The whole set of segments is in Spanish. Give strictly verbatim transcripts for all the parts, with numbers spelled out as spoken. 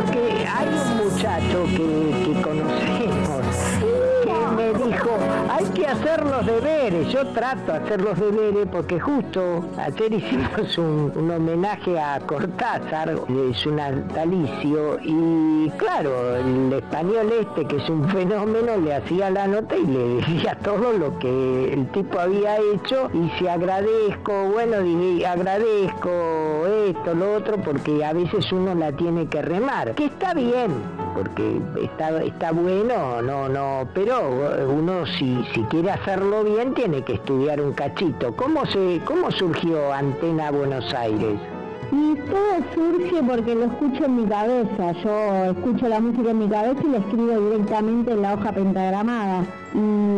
porque hay un muchacho que, que conocemos que me dijo, hay que hacer los deberes. Yo trato de hacer los deberes porque justo ayer hicimos un, un homenaje a Cortázar, de su natalicio, y claro, el español este, que es un fenómeno, le hacía la nota y le decía todo lo que el tipo había hecho, y si agradezco, bueno, dije, agradezco esto, lo otro, porque a veces uno la tiene que remar, que está bien, porque está, está bueno, no, no, pero uno si, si quiere hacerlo bien tiene que estudiar un cachito. ¿Cómo se, cómo surgió Antena Buenos Aires? Y todo surge porque lo escucho en mi cabeza. Yo escucho la música en mi cabeza y la escribo directamente en la hoja pentagramada. Y,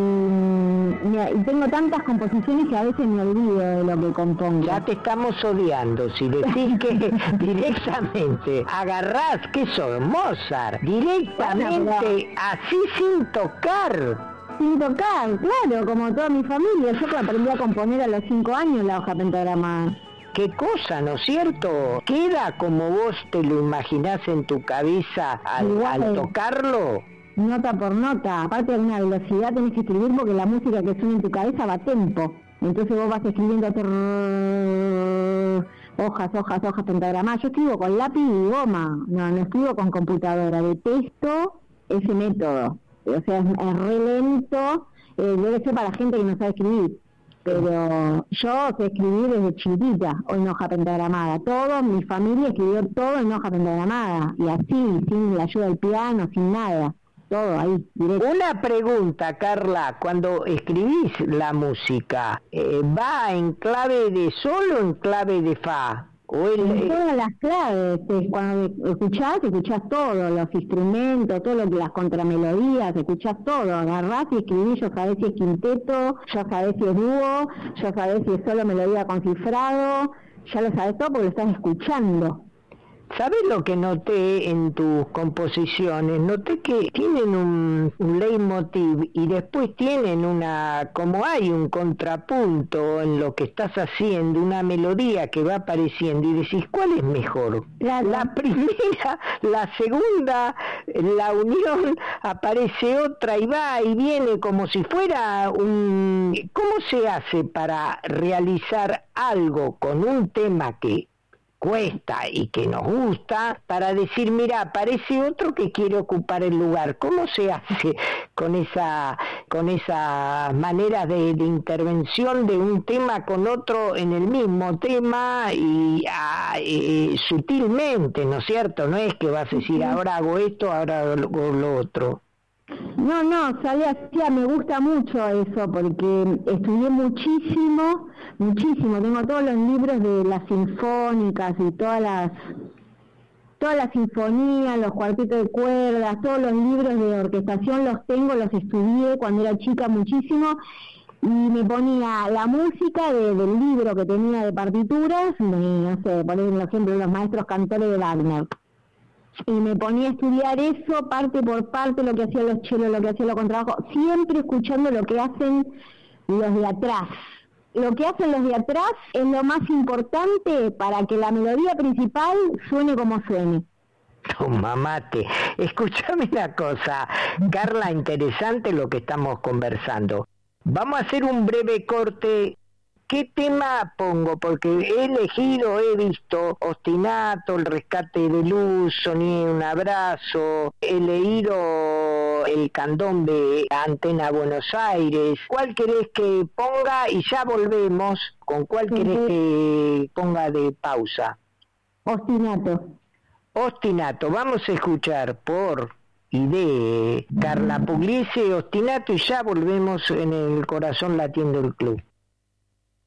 y tengo tantas composiciones que a veces me olvido de lo que compongo. Ya te estamos odiando. Si decís que directamente agarrás, ¿qué sos? Mozart. Directamente, bueno, pero... así sin tocar. Sin tocar, claro, como toda mi familia. Yo que aprendí a componer a los cinco años la hoja pentagramada. Qué cosa, ¿no es cierto? ¿Queda como vos te lo imaginás en tu cabeza al, al tocarlo? Nota por nota. Aparte de una velocidad tenés que escribir porque la música que suena en tu cabeza va a tempo. Entonces vos vas escribiendo trrr, hojas, hojas, hojas pentagramadas. Yo escribo con lápiz y goma. No, no escribo con computadora. Detesto ese método. O sea, es, es re lento. Eh, debe ser para gente que no sabe escribir. Pero yo sé escribir desde chiquitita en hoja pentagramada. Todo, mi familia escribió todo en hoja pentagramada. Y así, sin la ayuda del piano, sin nada. Todo ahí, directo. Una pregunta, Carla. Cuando escribís la música, eh, ¿va en clave de sol o en clave de fa? O el, en todas las claves, eh, cuando escuchás, escuchás todo, los instrumentos, todo lo que las contramelodías, escuchás todo, agarrás y escribís, yo sabés si es quinteto, ya sabés si es dúo, ya sabés si es solo melodía con cifrado, ya lo sabés todo porque lo estás escuchando. ¿Sabes lo que noté en tus composiciones? Noté que tienen un, un leitmotiv y después tienen una, como hay un contrapunto en lo que estás haciendo, una melodía que va apareciendo y decís, ¿cuál es mejor? La, la primera, la segunda, la unión, aparece otra y va y viene como si fuera un... ¿Cómo se hace para realizar algo con un tema que cuesta y que nos gusta, para decir, mira, aparece otro que quiere ocupar el lugar? ¿Cómo se hace con esa con esa manera de, de intervención de un tema con otro en el mismo tema y a, eh, sutilmente, ¿no es cierto? No es que vas a decir, ahora hago esto, ahora hago lo otro. No, no, sale así, me gusta mucho eso, porque estudié muchísimo, muchísimo, tengo todos los libros de las sinfónicas y todas las, todas las sinfonías, los cuartetos de cuerdas, todos los libros de orquestación los tengo, los estudié cuando era chica muchísimo, y me ponía la música de, del libro que tenía de partituras, de, no sé, por ejemplo, los maestros cantores de Wagner. Y me ponía a estudiar eso parte por parte, lo que hacían los chelos, lo que hacían los contrabajos, siempre escuchando lo que hacen los de atrás. Lo que hacen los de atrás es lo más importante para que la melodía principal suene como suene. Toma mate. Escúchame una cosa, Carla, interesante lo que estamos conversando. Vamos a hacer un breve corte. ¿Qué tema pongo? Porque he elegido, he visto Ostinato, El rescate de luz, Soñé un abrazo, he leído El candombe, Antena Buenos Aires. ¿Cuál querés que ponga? Y ya volvemos. ¿Con cuál querés que ponga de pausa? Ostinato. Ostinato. Vamos a escuchar por y de Carla Pugliese, Ostinato, y ya volvemos en el corazón latiendo el club.